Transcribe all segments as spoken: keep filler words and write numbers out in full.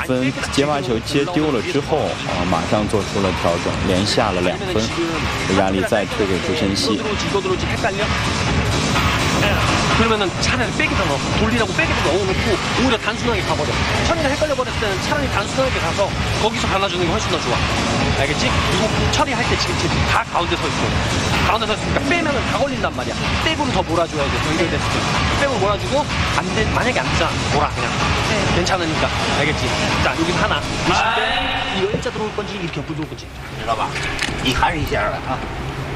分，接发球接丢了之后啊，马上做出了调整，连下了两分，压力再推给朱晨曦。 그러면은 차라리 백에다 넣어 돌리라고 백에다 넣어놓고 오히려 단순하게 가버려. 철이가 헷갈려 버렸을 때는 차라리 단순하게 가서 거기서 갈라주는 게 훨씬 더 좋아. 알겠지? 그리고 처리할 때 지금 다 가운데 서 있어. 가운데 서 있으니까 빼면은 다 걸린단 말이야. 백으로 더 몰아줘야 돼. 연결됐을 때. 백으로 몰아주고 안 돼. 만약에 안 되잖아. 몰아 그냥. 네. 괜찮으니까. 알겠지? 자 여기 하나. 이십 대 이거 일자 들어올 건지 이렇게 옆으로 들어올 건지. 知道吧？你还是一下了啊。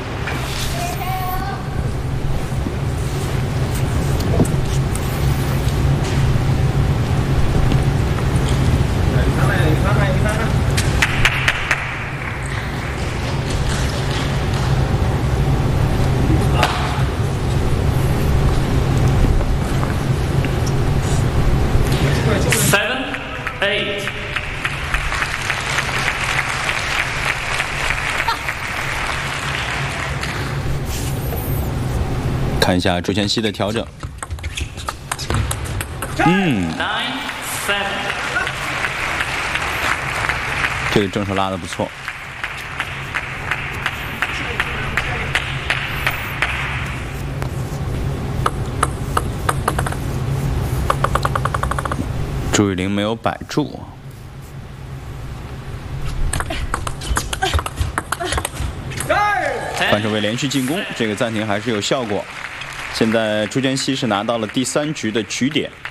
Seven, eight. 看一下朱晨曦的调整。嗯， Nine, seven. 这个正手拉的不错。朱雨玲没有摆住。 范守卫连续进攻，这个暂停还是有效果。现在朱晨曦是拿到了第三局的局点。